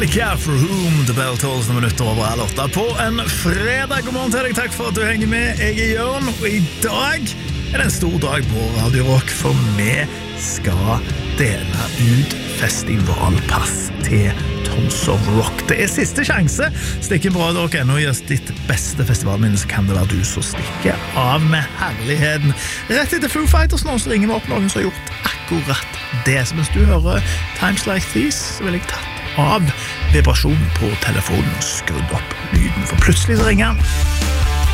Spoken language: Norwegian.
Care for whom the bell tolls noen minutter over 8 på en fredag. God morgen til deg, takk for at du henger med. Jeg Jørn, og i dag det en stor dag på Radio Rock, for vi skal dele ut festivalpass til Tons of Rock. Det siste sjanse. Stikk inn på Radio Rock ennå og gi oss ditt beste festivalminne, så kan det være du som stikker av med herligheten. Rett etter Foo Fighters nå, så ringer vi opp noen som har gjort akkurat det. Så mens du hører Times Like These, så vil jeg tatt av vibrasjonen på telefonen og skrudd opp lyden, for plutselig så ringer han.